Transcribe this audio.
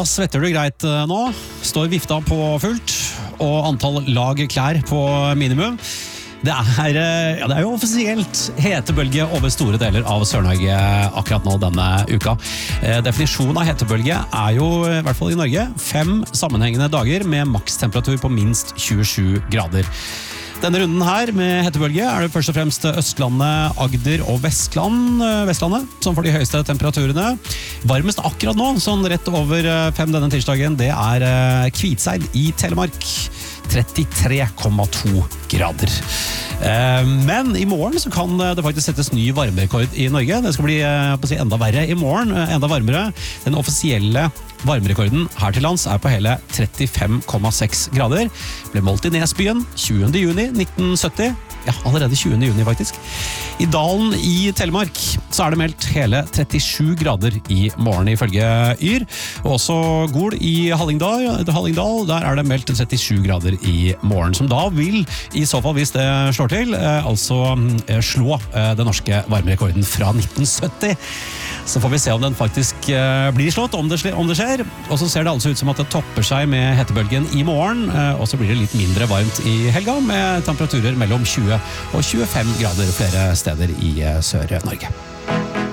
svetter du greit nå? Står vifta på fullt, og antall lag klær på minimum. Det er jo offisielt hetebølge over store deler av Sør-Norge akkurat nå denne uka. Definisjonen av hetebølge jo, i hvert fall i Norge, 5 sammenhengende dager med makstemperatur på minst 27 grader. Denne runden her med hetebølge det først og fremst Østlandet, Agder og Vestlandet som får de høyeste temperaturene. Varmest akkurat nå, sånn rett over 5 denne tirsdagen, det Kvitseid i Telemark. 33,2 grader. Men i morgen så kan det faktisk settes ny varmerekord i Norge. Det skal bli enda verre i morgen, enda varmere. Den offisielle varmerekorden her til lands på hele 35,6 grader. Ble målt i Nesbyen 20. juni 1970. Ja, allerede 20. juni faktisk. I Dalen i Telemark så det meldt hele 37 grader i morgen ifølge Yr. Og også Gol i Hallingdal, der det meldt 37 grader i morgen, som da vil, i så fall hvis det slår til, altså slå den norske varmerekorden fra 1970. Så får vi se om den faktisk blir slått, om det skjer. Og så ser det altså ut som at det topper seg med hetebølgen i morgen, og så blir det litt mindre varmt i helga, med temperaturer mellom 20 og 25 grader flere steder i Sør-Norge.